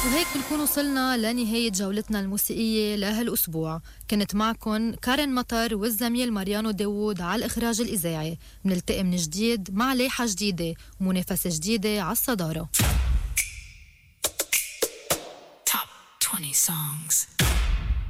وهيك بنكون وصلنا لنهاية جولتنا الموسيقية لهالأسبوع. كنت معكم كارين مطر والزميل ماريانو داوود على الإخراج الإذاعي. بنلتقي من جديد مع لايحة جديدة ومنافسة جديدة على الصدارة. Top 20 songs.